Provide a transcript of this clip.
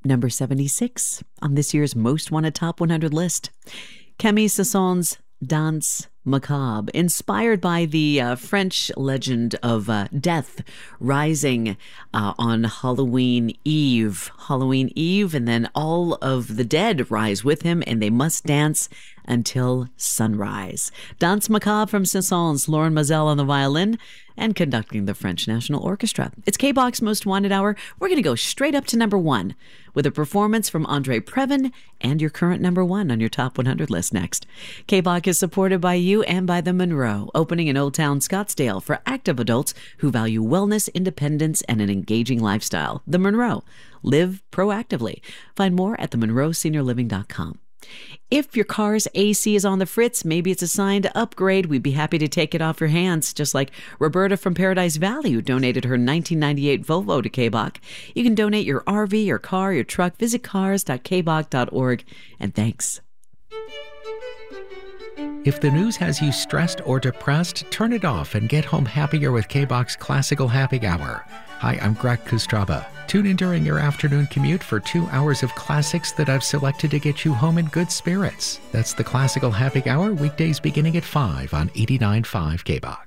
number 76 on this year's Most Wanted Top 100 list. Camille Saint-Saëns' Danse Macabre, inspired by the French legend of death rising on Halloween Eve, and then all of the dead rise with him, and they must dance until sunrise. Danse Macabre from Saint-Saëns, Lauren Mazel on the violin, and conducting the French National Orchestra. It's K-Box Most Wanted Hour. We're going to go straight up to number 1 with a performance from Andre Previn and your current number 1 on your Top 100 list next. K-Box is supported by you and by the Monroe, opening in Old Town Scottsdale for active adults who value wellness, independence, and an engaging lifestyle. The Monroe. Live proactively. Find more at themonroeseniorliving.com. If your car's AC is on the fritz, maybe it's a sign to upgrade. We'd be happy to take it off your hands, just like Roberta from Paradise Valley, who donated her 1998 Volvo to KBOC. You can donate your RV, your car, your truck. Visit cars.kboc.org. And thanks. If the news has you stressed or depressed, turn it off and get home happier with KBOC's Classical Happy Hour. Hi, I'm Greg Kustraba. Tune in during your afternoon commute for 2 hours of classics that I've selected to get you home in good spirits. That's the Classical Happy Hour, weekdays beginning at 5 on 89.5 KBOC.